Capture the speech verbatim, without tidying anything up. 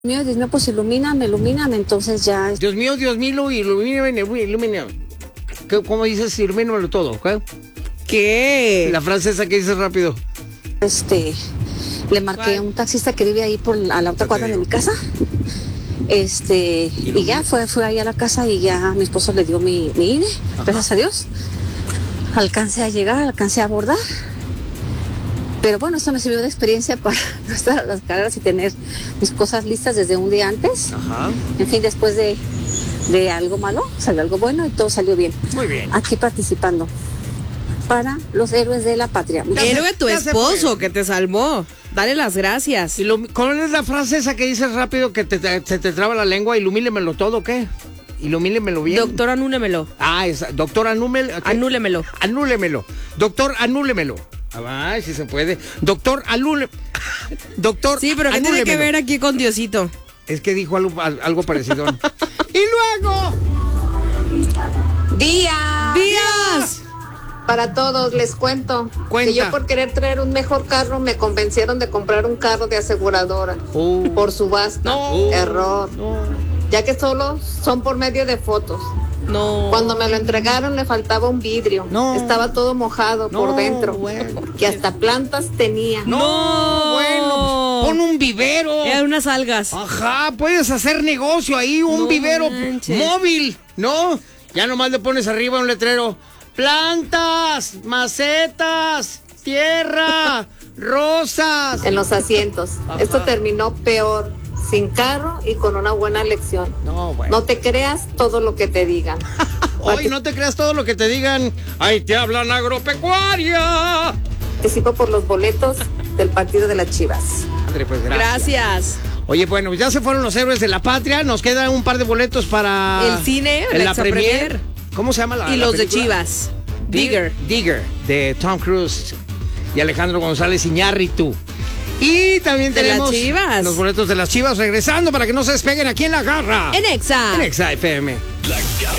Mío, Dios mío, pues ilumíname, ilumíname, entonces ya. Dios mío, Dios mío, ilumíname, ilumíname. ¿Cómo dices? Ilumínamelo todo, ¿ok? ¿Qué? La frase esa que dices rápido. Este, le marqué a un taxista que vive ahí por a la otra cuadra de mi casa. Este, y ya fue, fue ahí a la casa y ya mi esposo le dio mi, mi I N E, Ajá. Gracias a Dios. Alcancé a llegar, alcancé a abordar. Pero bueno, esto me sirvió de experiencia para no estar a las carreras y tener mis cosas listas desde un día antes. Ajá. En fin, después de, de algo malo, salió algo bueno y todo salió bien. Muy bien. Aquí participando para los héroes de la patria. Héroe tu esposo que te salvó. Dale las gracias. ¿Y lo, ¿Cuál es la frase esa que dices rápido que te, te, se te traba la lengua? Ilumínemelo todo, ¿o qué? Ilumínemelo bien. Doctor, anúlemelo. Ah, esa, doctor, anúlemelo. Anúlemelo. Anúlemelo. Doctor, anúlemelo. Ay, si se puede. Doctor, alule. Doctor, sí, pero ¿qué anúlemelo. Tiene que ver aquí con Diosito? Es que dijo algo, algo parecido. Y luego. ¡Días! ¡Días! Para todos, les cuento Cuenta. que yo por querer traer un mejor carro me convencieron de comprar un carro de aseguradora uh. por subasta. No. Error. No. Ya que solo son por medio de fotos. No. Cuando me lo entregaron le faltaba un vidrio. No. Estaba todo mojado no, por dentro. Bueno. Que hasta plantas tenía. No, no. Bueno. Pon un vivero. Era unas algas. Ajá, puedes hacer negocio ahí, un no vivero manches. móvil, ¿no? Ya nomás le pones arriba un letrero. Plantas, macetas, tierra, rosas. En los asientos. Ajá. Esto terminó peor. Sin carro y con una buena lección. No, bueno. No te creas todo lo que te digan. Hoy no te creas todo lo que te digan. Ahí te hablan agropecuaria. Participo por los boletos del partido de las Chivas. André, pues gracias. Gracias. Oye, bueno, ya se fueron los héroes de la patria. Nos quedan un par de boletos para el cine, en la premier. premier. ¿Cómo se llama la Y la los película? de Chivas. Digger. Digger, de Tom Cruise y Alejandro González Iñárritu. Y también de tenemos las Chivas. Los boletos de las Chivas regresando para que no se despeguen aquí en La Garra. En Exa. En Exa F M. La Garra